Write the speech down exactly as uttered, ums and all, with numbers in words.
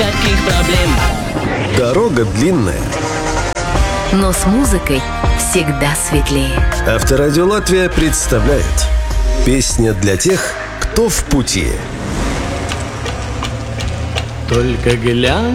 никаких проблем. Дорога длинная, но с музыкой всегда светлее. Авторадио Латвия представляет песня для тех, кто в пути. Только глянь